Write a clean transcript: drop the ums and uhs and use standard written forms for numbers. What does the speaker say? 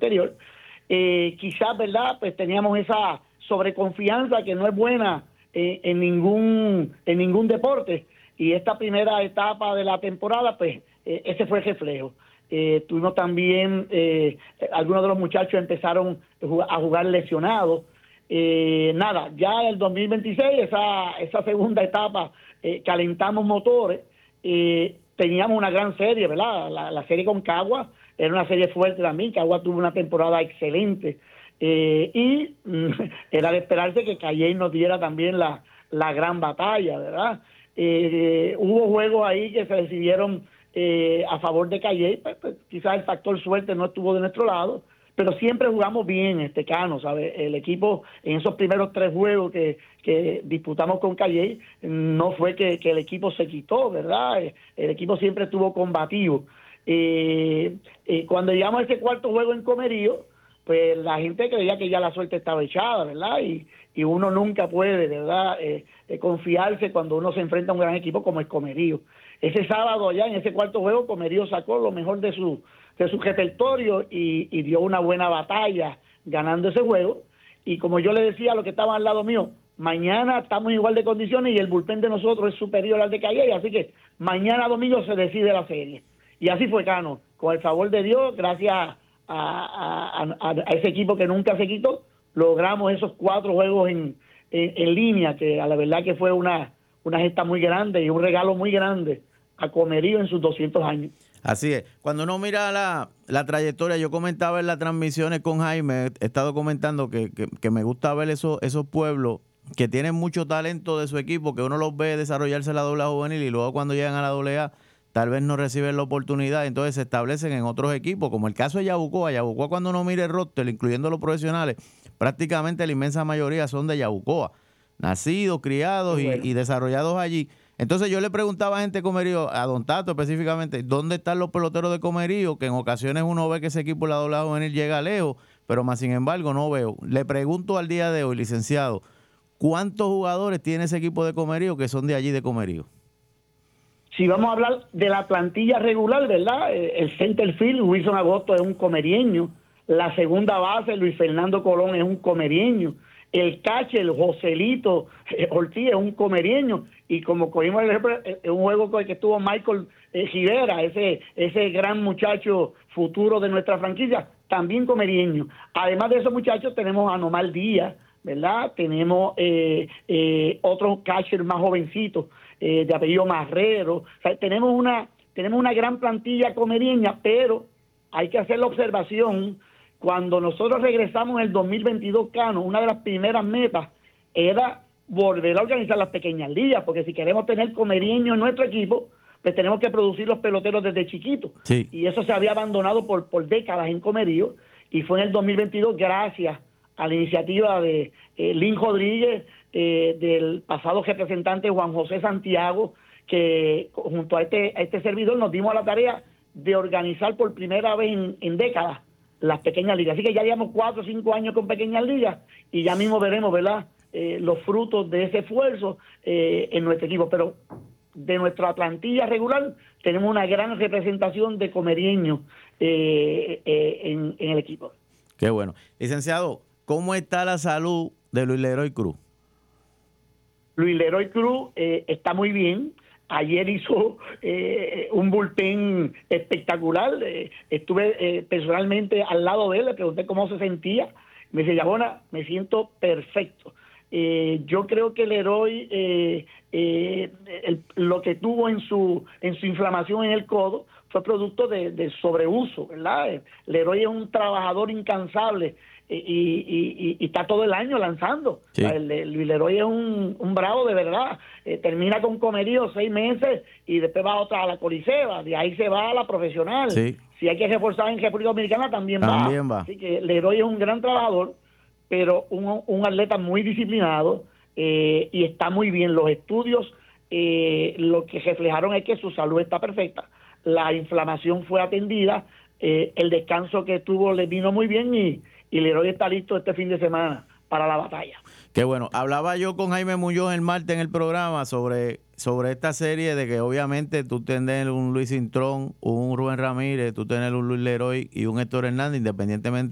anterior. Quizás, ¿verdad? Pues teníamos esa sobreconfianza que no es buena en ningún deporte, y esta primera etapa de la temporada, pues ese fue el reflejo. Tuvimos también, algunos de los muchachos empezaron a jugar lesionados. Ya el 2026, esa segunda etapa, calentamos motores. Teníamos una gran serie, ¿verdad? La serie con Cagua era una serie fuerte también. Cagua tuvo una temporada excelente. Y era de esperarse que Calle nos diera también la gran batalla, ¿verdad? Hubo juegos ahí que se decidieron a favor de Calle, pues, quizás el factor suerte no estuvo de nuestro lado, pero siempre jugamos bien, Cano, ¿sabes? El equipo en esos primeros 3 juegos que disputamos con Calle, no fue que el equipo se quitó, ¿verdad? El equipo siempre estuvo combativo. Cuando llegamos a ese cuarto juego en Comerío, pues la gente creía que ya la suerte estaba echada, ¿verdad? Y uno nunca puede, ¿verdad?, confiarse cuando uno se enfrenta a un gran equipo como el Comerío. Ese sábado allá en ese cuarto juego, Comerío sacó lo mejor de su repertorio y dio una buena batalla ganando ese juego. Y como yo le decía a los que estaban al lado mío, mañana estamos en igual de condiciones y el bullpen de nosotros es superior al de Calle, así que mañana domingo se decide la serie. Y así fue, Cano, con el favor de Dios, gracias a ese equipo que nunca se quitó, logramos esos 4 juegos en línea, que a la verdad que fue una gesta muy grande y un regalo muy grande a Comerío en sus 200 años. Así es. Cuando uno mira la trayectoria, yo comentaba en las transmisiones con Jaime, he estado comentando que me gusta ver esos pueblos que tienen mucho talento de su equipo, que uno los ve desarrollarse en la AA juvenil y luego cuando llegan a la AA tal vez no reciben la oportunidad, entonces se establecen en otros equipos, como el caso de Yabucoa. Yabucoa, cuando uno mire el roster, incluyendo los profesionales, prácticamente la inmensa mayoría son de Yabucoa, nacidos, criados y desarrollados allí. Entonces yo le preguntaba a gente de Comerío, a Don Tato específicamente, ¿dónde están los peloteros de Comerío? Que en ocasiones uno ve que ese equipo de la AA juvenil llega lejos, pero más sin embargo no veo. Le pregunto al día de hoy, licenciado, ¿cuántos jugadores tiene ese equipo de Comerío que son de allí de Comerío? Si vamos a hablar de la plantilla regular, ¿verdad? El center field, Wilson Agosto es un comerieño. La segunda base, Luis Fernando Colón, es un comerieño. El catcher, Joselito Ortiz, es un comerieño. Y como cogimos el ejemplo, un juego con el que estuvo Michael Rivera, ese gran muchacho futuro de nuestra franquicia, también comerieño. Además de esos muchachos, tenemos a Nomar Díaz, ¿verdad? Tenemos otros catchers más jovencitos, de apellido Marrero. O sea, tenemos una gran plantilla comerieña, pero hay que hacer la observación. Cuando nosotros regresamos en el 2022, Cano, una de las primeras metas era volver a organizar las pequeñas ligas, porque si queremos tener comerieños en nuestro equipo, pues tenemos que producir los peloteros desde chiquitos. Sí. Y eso se había abandonado por décadas en Comerío, y fue en el 2022 gracias a la iniciativa de Lin Rodríguez, del pasado representante Juan José Santiago, que junto a este servidor nos dimos a la tarea de organizar por primera vez en décadas las pequeñas ligas. Así que ya llevamos 4 o 5 años con pequeñas ligas y ya mismo veremos, ¿verdad?, los frutos de ese esfuerzo en nuestro equipo. Pero de nuestra plantilla regular tenemos una gran representación de comerieños en el equipo. Qué bueno. Licenciado, ¿cómo está la salud de Luis Leroy Cruz? Luis Leroy Cruz está muy bien. Ayer hizo un bullpen espectacular. Estuve personalmente al lado de él, le pregunté cómo se sentía. Me dice, Yabona, me siento perfecto. Yo creo que Leroy, lo que tuvo en su inflamación en el codo fue producto de sobreuso, ¿verdad? Leroy es un trabajador incansable y está todo el año lanzando. Sí. Luis Leroy es un bravo de verdad. Termina con Comerío 6 meses y después va a la Coliseba, de ahí se va a la profesional. Sí. Si hay que reforzar en República Dominicana también va. Así que Leroy es un gran trabajador, pero un atleta muy disciplinado y está muy bien. Los estudios lo que reflejaron es que su salud está perfecta, la inflamación fue atendida, el descanso que tuvo le vino muy bien y Leroy está listo este fin de semana para la batalla. Qué bueno. Hablaba yo con Jaime Muñoz el martes en el programa sobre esta serie de que obviamente tú tenés un Luis Cintrón, un Rubén Ramírez, tú tenés un Luis Leroy y un Héctor Hernández, independientemente